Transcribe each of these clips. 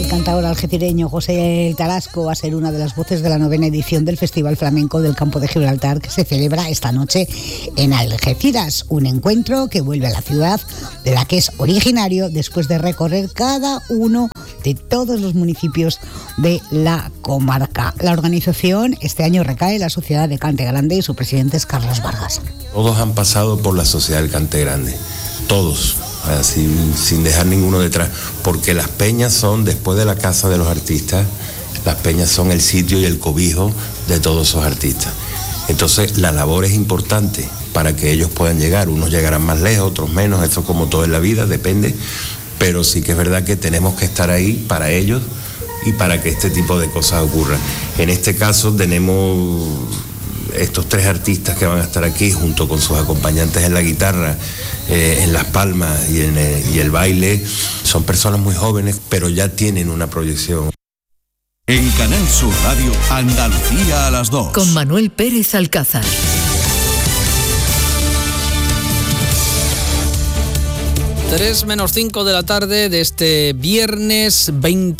cantaor algecireño José Tarasco va a ser una de las voces de la 9ª edición del Festival Flamenco del Campo de Gibraltar, que se celebra esta noche en Algeciras, un encuentro que vuelve a la ciudad de la que es originario después de recorrer cada uno de todos los municipios de la comarca. La organización este año recae en la Sociedad de Cante Grande y su presidente es Carlos Vargas. Todos han pasado por la Sociedad del Cante Grande, todos. Sin dejar ninguno detrás, porque las peñas son, después de la casa de los artistas, las peñas son el sitio y el cobijo de todos esos artistas. Entonces la labor es importante para que ellos puedan llegar. Unos llegarán más lejos, otros menos, esto como todo en la vida, depende, pero sí que es verdad que tenemos que estar ahí para ellos y para que este tipo de cosas ocurran. En este caso tenemos estos 3 artistas que van a estar aquí junto con sus acompañantes en la guitarra, en las palmas y el baile. Son personas muy jóvenes, pero ya tienen una proyección. En Canal Sur Radio, Andalucía a las 2. Con Manuel Pérez Alcázar. 3:05 de la tarde de este viernes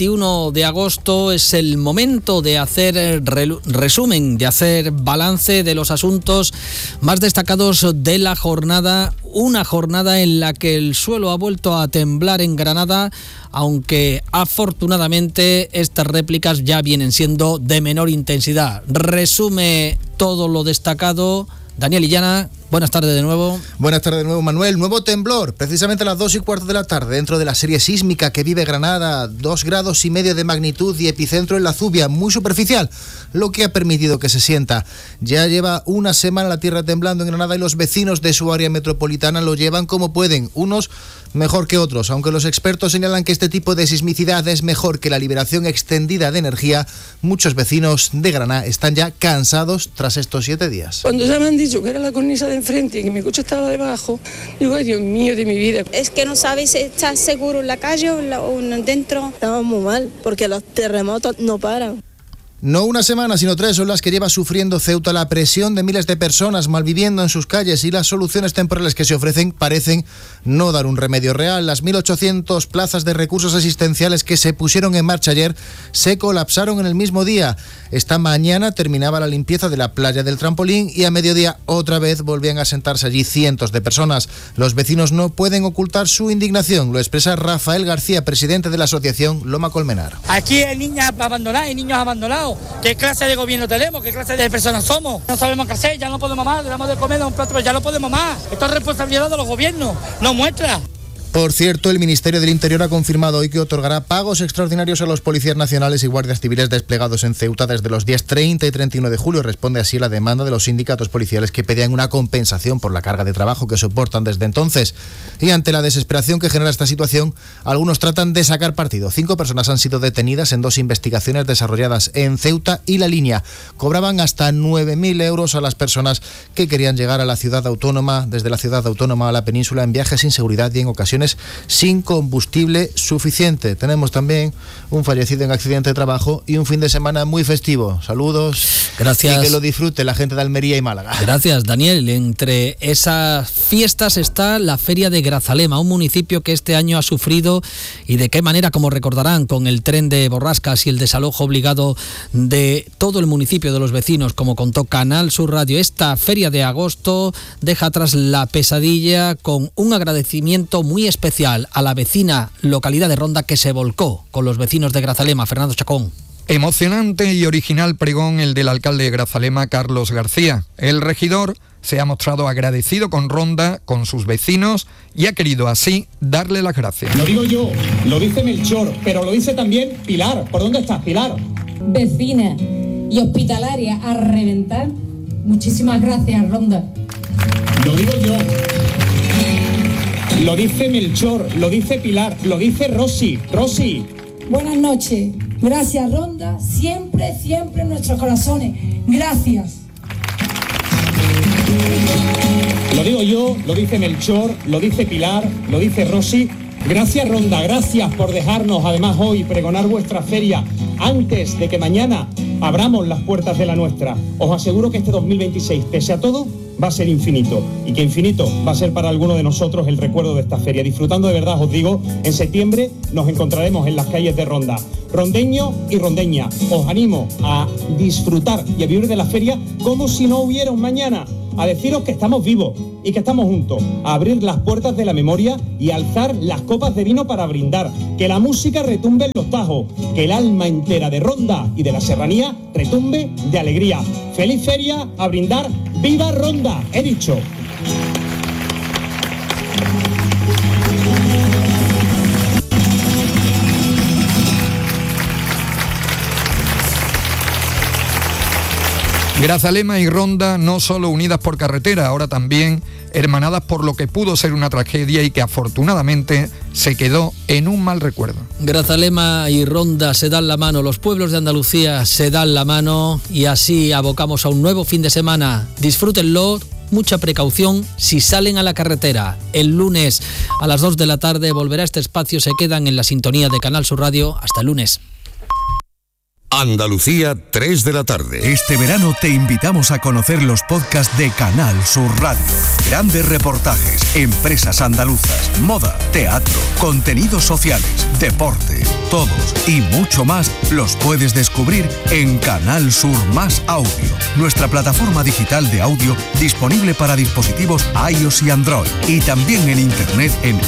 21 de agosto es el momento de hacer resumen, de hacer balance de los asuntos más destacados de la jornada. Una jornada en la que el suelo ha vuelto a temblar en Granada, aunque afortunadamente estas réplicas ya vienen siendo de menor intensidad. Resume todo lo destacado Daniel Illana. Buenas tardes de nuevo. Buenas tardes de nuevo, Manuel. Nuevo temblor, precisamente a las 2:15 de la tarde, dentro de la serie sísmica que vive Granada, 2,5 grados de magnitud y epicentro en la Zubia, muy superficial, lo que ha permitido que se sienta. Ya lleva una semana la tierra temblando en Granada y los vecinos de su área metropolitana lo llevan como pueden, unos mejor que otros, aunque los expertos señalan que este tipo de sismicidad es mejor que la liberación extendida de energía. Muchos vecinos de Granada están ya cansados tras estos 7 días. Cuando ya me han dicho que era la cornisa de enfrente y que mi coche estaba debajo, digo, ay Dios mío de mi vida. Es que no sabes si estás seguro en la calle o dentro. Estamos muy mal porque los terremotos no paran. No una semana, sino 3 son las que lleva sufriendo Ceuta. La presión de miles de personas malviviendo en sus calles y las soluciones temporales que se ofrecen parecen no dar un remedio real. Las 1.800 plazas de recursos asistenciales que se pusieron en marcha ayer se colapsaron en el mismo día. Esta mañana terminaba la limpieza de la playa del Trampolín y a mediodía otra vez volvían a sentarse allí cientos de personas. Los vecinos no pueden ocultar su indignación, lo expresa Rafael García, presidente de la asociación Loma Colmenar. Aquí hay niñas abandonadas y niños abandonados. ¿Qué clase de gobierno tenemos? ¿Qué clase de personas somos? No sabemos qué hacer, ya no podemos más, le damos de comer a un plato, pero ya no podemos más. Esto es responsabilidad de los gobiernos, no muestra. Por cierto, el Ministerio del Interior ha confirmado hoy que otorgará pagos extraordinarios a los policías nacionales y guardias civiles desplegados en Ceuta desde los días 30 y 31 de julio. Responde así a la demanda de los sindicatos policiales que pedían una compensación por la carga de trabajo que soportan desde entonces. Y ante la desesperación que genera esta situación, algunos tratan de sacar partido. 5 personas han sido detenidas en 2 investigaciones desarrolladas en Ceuta y La Línea. Cobraban hasta 9.000 euros a las personas que querían llegar a la ciudad autónoma, desde la ciudad autónoma a la península, en viajes sin seguridad y en ocasiones sin combustible suficiente. Tenemos también un fallecido en accidente de trabajo y un fin de semana muy festivo. Saludos. Gracias. Y que lo disfrute la gente de Almería y Málaga. Gracias, Daniel. Entre esas fiestas está la Feria de Grazalema, un municipio que este año ha sufrido, y de qué manera, como recordarán, con el tren de Borrascas y el desalojo obligado de todo el municipio, de los vecinos, como contó Canal Sur Radio. Esta feria de agosto deja atrás la pesadilla, con un agradecimiento muy especial a la vecina localidad de Ronda, que se volcó con los vecinos de Grazalema. Fernando Chacón. Emocionante y original pregón el del alcalde de Grazalema, Carlos García. El regidor se ha mostrado agradecido con Ronda, con sus vecinos, y ha querido así darle las gracias. Lo digo yo, lo dice Melchor, pero lo dice también Pilar. ¿Por dónde estás, Pilar? Vecina y hospitalaria a reventar. Muchísimas gracias, Ronda. Lo digo yo. Lo dice Melchor, lo dice Pilar, lo dice Rosy. Rosy. Buenas noches. Gracias, Ronda. Siempre, siempre en nuestros corazones. Gracias. Lo digo yo, lo dice Melchor, lo dice Pilar, lo dice Rosy. Gracias, Ronda, gracias por dejarnos además hoy pregonar vuestra feria antes de que mañana abramos las puertas de la nuestra. Os aseguro que este 2026, pese a todo, va a ser infinito y que infinito va a ser para alguno de nosotros el recuerdo de esta feria. Disfrutando de verdad, os digo, en septiembre nos encontraremos en las calles de Ronda. Rondeño y rondeña, os animo a disfrutar y a vivir de la feria como si no hubiera un mañana, a deciros que estamos vivos y que estamos juntos, a abrir las puertas de la memoria y a alzar las copas de vino para brindar, que la música retumbe en los tajos, que el alma entera de Ronda y de la serranía retumbe de alegría. ¡Feliz feria! A brindar, ¡viva Ronda! He dicho. Grazalema y Ronda no solo unidas por carretera, ahora también hermanadas por lo que pudo ser una tragedia y que afortunadamente se quedó en un mal recuerdo. Grazalema y Ronda se dan la mano, los pueblos de Andalucía se dan la mano y así abocamos a un nuevo fin de semana. Disfrútenlo, mucha precaución si salen a la carretera. El lunes a las 2 de la tarde volverá este espacio, se quedan en la sintonía de Canal Sur Radio. Hasta el lunes. Andalucía, 3 de la tarde. Este verano te invitamos a conocer los podcasts de Canal Sur Radio. Grandes reportajes, empresas andaluzas, moda, teatro, contenidos sociales, deporte, todos y mucho más los puedes descubrir en Canal Sur Más Audio, nuestra plataforma digital de audio disponible para dispositivos iOS y Android y también en internet en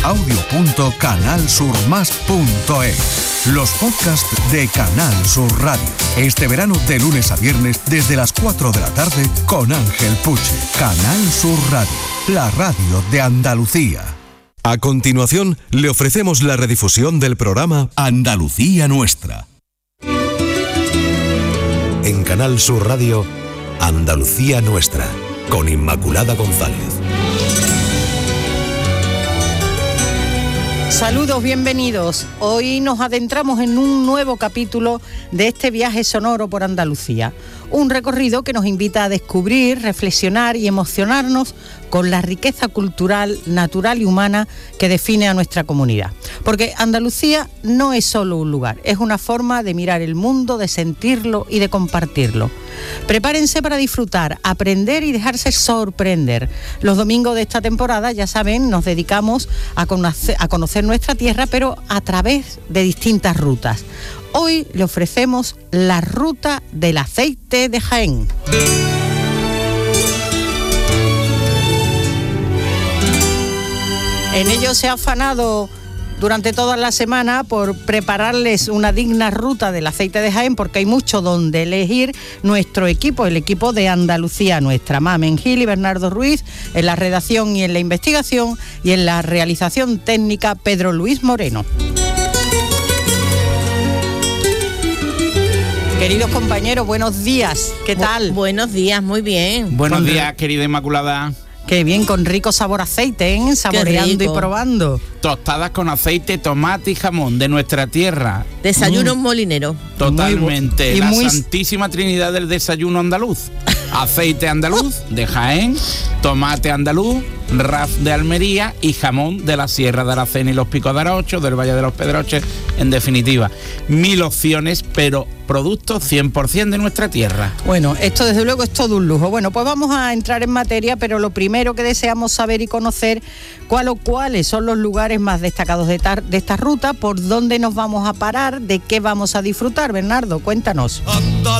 audio.canalsurmas.es. Los podcasts de Canal Sur Radio. Este verano de lunes a viernes desde las 4 de la tarde con Ángel Puche. Canal Sur Radio, la radio de Andalucía. A continuación le ofrecemos la redifusión del programa Andalucía Nuestra. En Canal Sur Radio, Andalucía Nuestra, con Inmaculada González. Saludos, bienvenidos. Hoy nos adentramos en un nuevo capítulo de este viaje sonoro por Andalucía. Un recorrido que nos invita a descubrir, reflexionar y emocionarnos con la riqueza cultural, natural y humana que define a nuestra comunidad. Porque Andalucía no es solo un lugar, es una forma de mirar el mundo, de sentirlo y de compartirlo. Prepárense para disfrutar, aprender y dejarse sorprender. Los domingos de esta temporada, ya saben, nos dedicamos a conocer nuestra tierra, pero a través de distintas rutas. Hoy le ofrecemos la ruta del aceite de Jaén. En ello se ha afanado durante toda la semana por prepararles una digna ruta del aceite de Jaén, porque hay mucho donde elegir nuestro equipo, el equipo de Andalucía Nuestra. Mamen Gil y Bernardo Ruiz en la redacción y en la investigación, y en la realización técnica Pedro Luis Moreno. Queridos compañeros, buenos días. ¿Qué tal? Buenos días, muy bien. Buenos días, querida Inmaculada. Qué bien, con rico sabor a aceite, ¿eh? Saboreando y probando. Tostadas con aceite, tomate y jamón de nuestra tierra. Desayuno molinero. Totalmente. La Santísima Trinidad del desayuno andaluz. Aceite andaluz de Jaén, tomate andaluz, raf de Almería y jamón de la Sierra de Aracena y los Picos de Arocho, del Valle de los Pedroches. En definitiva, 1000 opciones, pero productos 100% de nuestra tierra. Bueno, esto desde luego es todo un lujo. Bueno, pues vamos a entrar en materia, pero lo primero que deseamos saber y conocer, cuáles son los lugares más destacados de esta ruta, por dónde nos vamos a parar, de qué vamos a disfrutar. Bernardo, cuéntanos.